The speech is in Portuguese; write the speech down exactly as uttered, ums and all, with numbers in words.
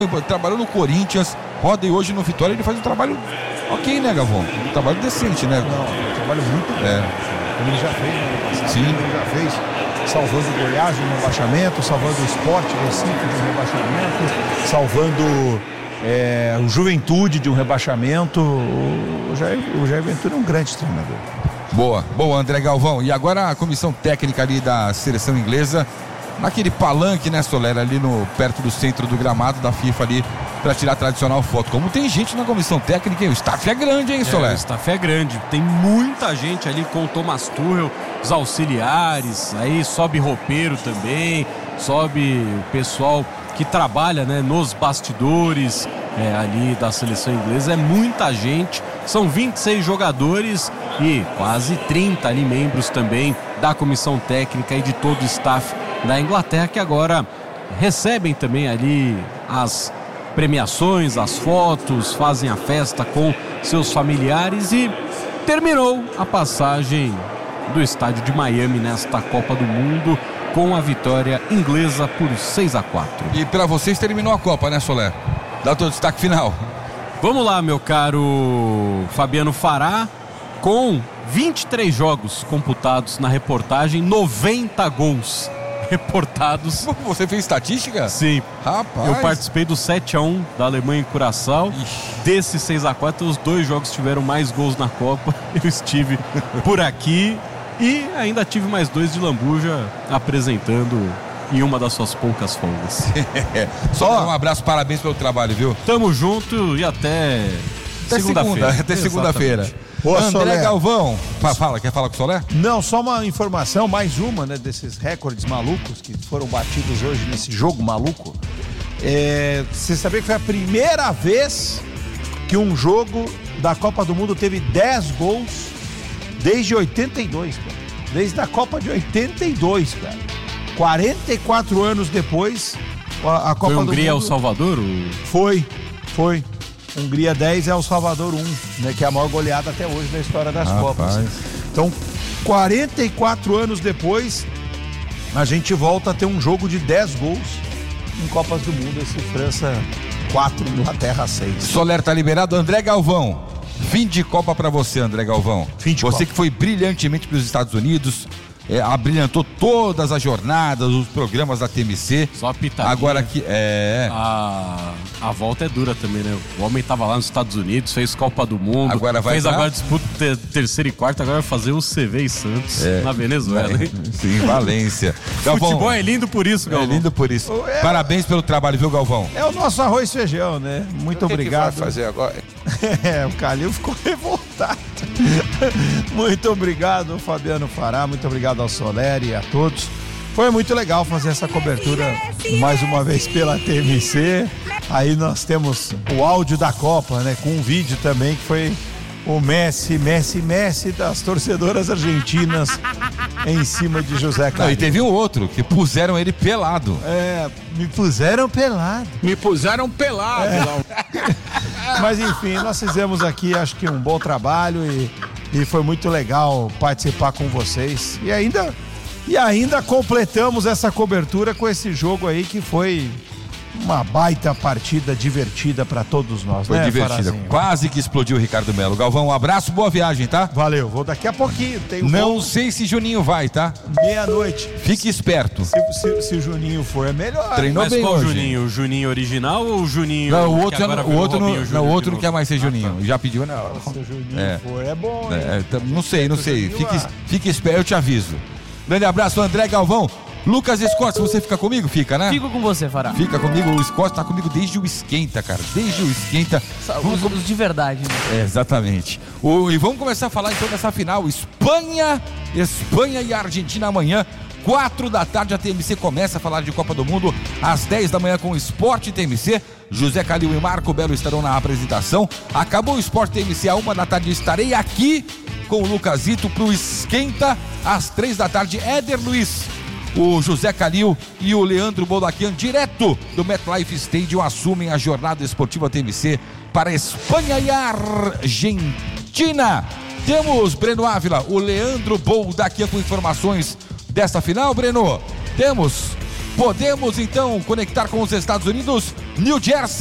trabalhou no Corinthians, roda e hoje no Vitória ele faz um trabalho ok, né, Galvão? Um trabalho decente, né? Não, um trabalho muito bom. É. Como ele já fez, né? Sim. Ele já fez, salvando o Goiás de um rebaixamento, salvando o Sport Recife de um rebaixamento, salvando é, o Juventude de um rebaixamento. O Jair, o Jair Ventura é um grande treinador. Boa, boa, André Galvão. E agora a comissão técnica ali da seleção inglesa, naquele palanque, né, Soler, ali no, perto do centro do gramado da FIFA ali, para tirar a tradicional foto. Como tem gente na comissão técnica, o staff é grande, hein, Soler? É, o staff é grande, tem muita gente ali com o Thomas Tuchel, os auxiliares, aí sobe roupeiro também, sobe o pessoal que trabalha, né, nos bastidores é, ali da seleção inglesa. É muita gente, são vinte e seis jogadores e quase trinta ali membros também da comissão técnica e de todo o staff da Inglaterra, que agora recebem também ali as premiações, as fotos, fazem a festa com seus familiares. E terminou a passagem do estádio de Miami nesta Copa do Mundo com a vitória inglesa por seis a quatro. E para vocês terminou a Copa, né, Soler? Dá o teu destaque final. Vamos lá, meu caro Fabiano Fará, com vinte e três jogos computados na reportagem, noventa gols reportados. Você fez estatística? Sim. Rapaz. Eu participei do sete a um da Alemanha em Curaçao. Ixi. Desses seis a quatro, os dois jogos tiveram mais gols na Copa. Eu estive por aqui e ainda tive mais dois de lambuja apresentando em uma das suas poucas folgas. Só um abraço, parabéns pelo trabalho, viu? Tamo junto e até, até segunda-feira. Segunda, até segunda-feira. Boa, André Soler. Galvão, fala, quer falar com o Soler? Não, só uma informação, mais uma, né, desses recordes malucos que foram batidos hoje nesse jogo maluco. É, você sabia que foi a primeira vez que um jogo da Copa do Mundo teve dez gols desde oitenta e dois, cara. Desde a Copa de oitenta e dois, cara. quarenta e quatro anos depois, a, a Copa do Mundo... Foi Hungria El Salvador? Ou... Foi, foi. Hungria dez é El Salvador um, né, que é a maior goleada até hoje na história das Rapaz. Copas. Então, quarenta e quatro anos depois, a gente volta a ter um jogo de dez gols em Copas do Mundo. Esse França quatro, Inglaterra seis. Soler tá liberado. André Galvão, fim de Copa pra você, André Galvão. Fim de você Copa. Que foi brilhantemente para os Estados Unidos, é, abrilhantou todas as jornadas, os programas da T M C. Só a pitadinha. Agora que é... A, a volta é dura também, né? O homem tava lá nos Estados Unidos, fez Copa do Mundo, agora vai fez pra... agora disputa ter, terceiro e quarto, agora vai fazer o C V e Santos é, na Venezuela. É, sim, Valência. Galvão, futebol é lindo por isso, Galvão. É lindo por isso. É, Parabéns pelo trabalho, viu, Galvão? É o nosso arroz e feijão, né? Muito o que obrigado. Que vai fazer agora? É, o Calil ficou revoltado. Muito obrigado, Fabiano Fará. Muito obrigado ao Soler e a todos. Foi muito legal fazer essa cobertura mais uma vez pela T M C. Aí nós temos o áudio da Copa, né? Com um vídeo também que foi o Messi, Messi, Messi das torcedoras argentinas em cima de José Calil. Não, e teve um outro que puseram ele pelado. É, me puseram pelado. Me puseram pelado. É. Mas enfim, nós fizemos aqui acho que um bom trabalho e, e foi muito legal participar com vocês. E ainda, e ainda completamos essa cobertura com esse jogo aí que foi uma baita partida divertida para todos nós. Foi né, divertida, Farazinho? quase que explodiu o Ricardo Melo. Galvão, um abraço, boa viagem, tá? Valeu, vou daqui a pouquinho. Tem um Não voo sei se Juninho vai, tá? meia-noite. Fique esperto. Se, se, se o Juninho for, é melhor. Treinou Mas bem qual hoje. Juninho? O Juninho original ou o Juninho Não, o que outro, agora o virou outro, não, Robinho não, Júnior o outro de não novo? quer mais ser Juninho. Ah, tá. Já pediu, não. Se o Juninho É. for, é bom, hein? É, tá, não sei, não sei. Juninho, Fique, ah. fique esperto, eu te aviso. Grande abraço, André Galvão. Lucas Scott, você fica comigo? Fica, né? Fico com você, Fará. Fica comigo, o Scott tá comigo desde o Esquenta, cara. Desde o Esquenta. Vamos com... de verdade, né? É, exatamente. O, e vamos começar a falar então dessa final. Espanha, Espanha e Argentina amanhã. Quatro da tarde a T M C começa a falar de Copa do Mundo. Às dez da manhã com o Sport T M C. José Calil e Marco Belo estarão na apresentação. Acabou o Sport T M C a uma da tarde. Estarei aqui com o Lucasito pro Esquenta. Às três da tarde, Éder Luiz, o José Calil e o Leandro Boldaquian, direto do MetLife Stadium, assumem a jornada esportiva T M C para a Espanha e a Argentina. Temos, Breno Ávila, o Leandro Boldaquian com informações desta final, Breno. Temos Podemos então conectar com os Estados Unidos, New Jersey.